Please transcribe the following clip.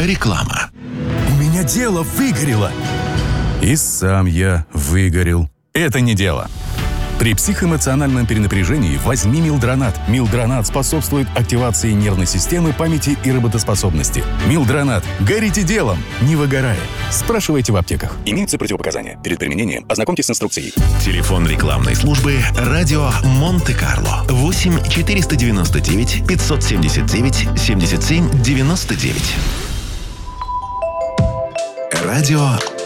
Реклама. У меня дело выгорело. И сам я выгорел. Это не дело. При психоэмоциональном перенапряжении возьми Милдронат. Милдронат способствует активации нервной системы, памяти и работоспособности. Милдронат. Горите делом, не выгорая. Спрашивайте в аптеках. Имеются противопоказания. Перед применением ознакомьтесь с инструкцией. Телефон рекламной службы «Радио Монте-Карло». 8 499 579 77 99. Радио